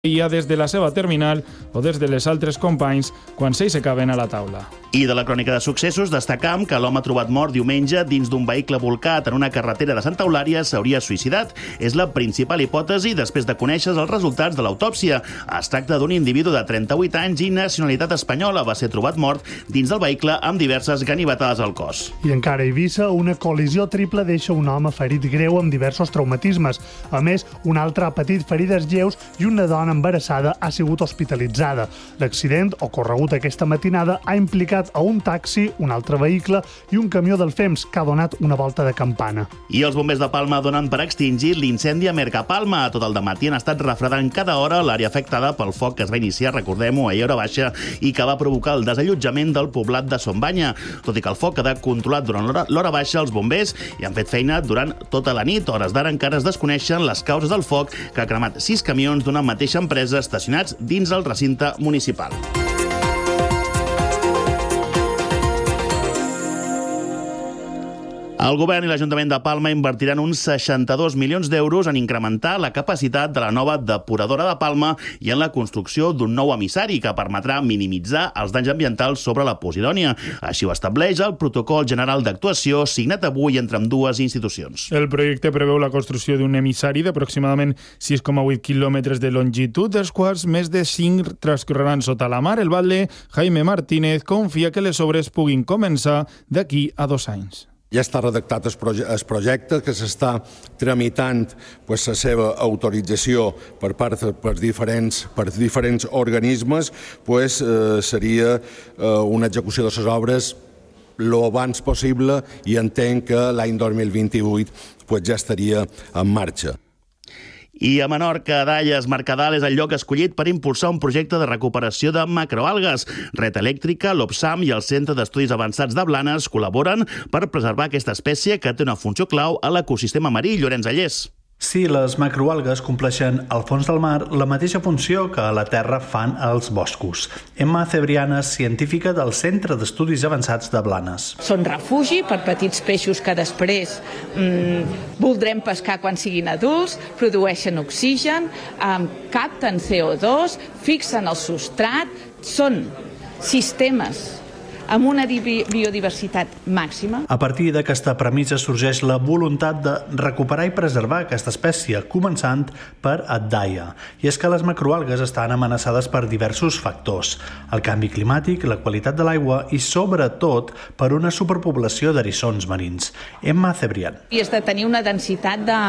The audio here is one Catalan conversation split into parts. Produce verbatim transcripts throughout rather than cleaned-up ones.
ja des de la seva terminal o des de les altres companys quan s'ells acaben a la taula. I de la crònica de successos destacam que l'home trobat mort diumenge dins d'un vehicle volcat en una carretera de Santa Eulària s'hauria suïcidat. És la principal hipòtesi després de conèixer els resultats de l'autòpsia. Es tracta d'un individu de trenta-vuit anys i nacionalitat espanyola. Va ser trobat mort dins del vehicle amb diverses ganivetades al cos. I encara a Eivissa, una col·lisió triple deixa un home ferit greu amb diversos traumatismes. A més, un altre ha patit ferides lleus i una dona embarassada ha sigut hospitalitzada. L'accident, ocorregut aquesta matinada, ha implicat a un taxi, un altre vehicle i un camió del Fems que ha donat una volta de campana. I els bombers de Palma donen per extingir l'incendi a Mercapalma. Tot el dematí han estat refredant cada hora l'àrea afectada pel foc que es va iniciar, recordem-ho, ahir a hora baixa i que va provocar el desallotjament del poblat de Sombanya. Tot i que el foc queda controlat durant l'hora baixa, els bombers hi han fet feina durant tota la nit. Hores d'ara encara es desconeixen les causes del foc que ha cremat sis camions d'una mateixa empresa estacionats dins el recinte municipal. El govern i l'Ajuntament de Palma invertiran uns seixanta-dos milions d'euros en incrementar la capacitat de la nova depuradora de Palma i en la construcció d'un nou emissari que permetrà minimitzar els danys ambientals sobre la Posidònia. Així ho estableix el protocol general d'actuació signat avui entre ambdues institucions. El projecte preveu la construcció d'un emissari d'aproximadament sis coma vuit quilòmetres de longitud, dels quals més de cinc transcorreran sota la mar. El batlle Jaime Martínez confia que les obres puguin començar d'aquí a dos anys. Ja està redactat el, proje el projecte, que s'està tramitant pues, la seva autorització per part per diferents, per diferents organismes, pues, eh, seria eh, una execució de les obres lo abans possible i entenc que l'any dos mil vint-i-vuit pues, ja estaria en marxa. I a Menorca, Dalles, Mercadal és el lloc escollit per impulsar un projecte de recuperació de macroalgues. Red Elèctrica, l'Opsam i el Centre d'Estudis Avançats de Blanes col·laboren per preservar aquesta espècie que té una funció clau a l'ecosistema marí. Llorenç Allés. Sí, les macroalgues compleixen al fons del mar la mateixa funció que a la terra fan els boscos. Emma Cebriana, científica del Centre d'Estudis Avançats de Blanes. Són refugi per petits peixos que després mmm, voldrem pescar quan siguin adults, produeixen oxigen, eh, capten C O dos, fixen el substrat, són sistemes amb una biodiversitat màxima. A partir d'aquesta premissa sorgeix la voluntat de recuperar i preservar aquesta espècie, començant per Addaia. I és que les macroalgues estan amenaçades per diversos factors: el canvi climàtic, la qualitat de l'aigua i, sobretot, per una superpoblació d'eriçons marins. Emma Cebrián. I és de tenir una densitat de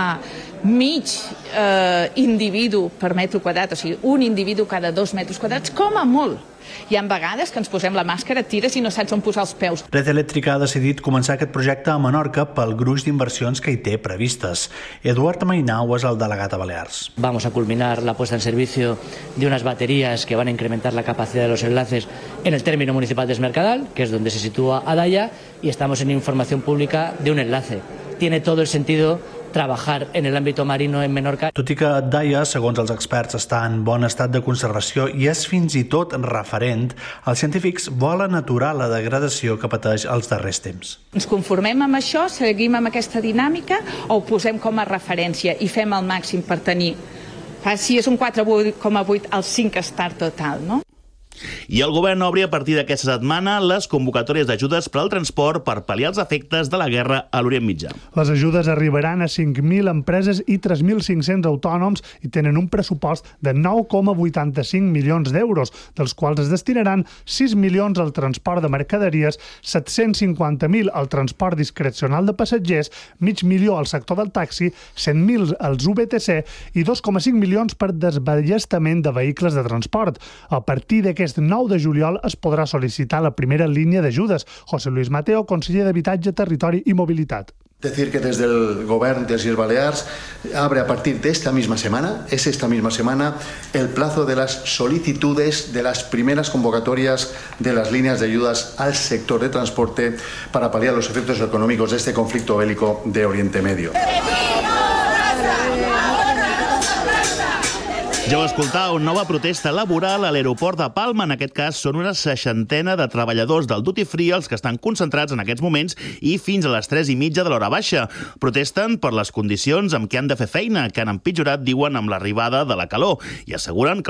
mig eh, individu per metre quadrat, o sigui, un individu cada dos metres quadrats, com a molt. Hi ha vegades que ens posem la màscara, tires i no saps on posar els peus. Red Elèctrica ha decidit començar aquest projecte a Menorca pel gruix d'inversions que hi té previstes. Eduard Mainau és el delegat a Balears. Vamos a culminar la puesta en servicio de unas baterías que van a incrementar la capacidad de los enlaces en el término municipal de Esmercadal, que es donde se sitúa Addaia, y estamos en información pública de un enlace. Tiene todo el sentido trabajar en el ámbito marino en Menorca. Tot i que Addaia, segons els experts, està en bon estat de conservació i és fins i tot referent, els científics volen aturar la degradació que pateix els darrers temps. Ens conformem amb això, seguim amb aquesta dinàmica o ho posem com a referència i fem el màxim per tenir, si és un quatre coma vuit, el cinc estar total, no? I el govern obri a partir d'aquesta setmana les convocatòries d'ajudes per al transport per pal·liar els efectes de la guerra a l'Orient Mitjà. Les ajudes arribaran a cinc mil empreses i tres mil cinc-cents autònoms i tenen un pressupost de nou coma vuitanta-cinc milions d'euros, dels quals es destinaran sis milions al transport de mercaderies, set-cents cinquanta mil al transport discrecional de passatgers, mig milió al sector del taxi, cent mil als U B T C i dos coma cinc milions per desballestament de vehicles de transport. A partir d'aquest nou de juliol es podrà sol·licitar la primera línia d'ajudes. José Luis Mateo, conseller d'Habitatge, Territori y Movilidad. Decir que desde el Gobierno de las Islas Baleares abre a partir de esta misma semana, es esta misma semana, el plazo de las solicitudes de las primeras convocatorias de las líneas de ayudas al sector de transporte para paliar los efectos económicos de este conflicto bélico de Oriente Medio. Ja ho escoltau, nova protesta laboral a l'aeroport de Palma. En aquest cas són una seixantena de treballadors del Duty Free els que estan concentrats en aquests moments i fins a les tres i mitja de l'hora baixa. Protesten per les condicions amb què han de fer feina, que han empitjorat, diuen, amb l'arribada de la calor, i asseguren que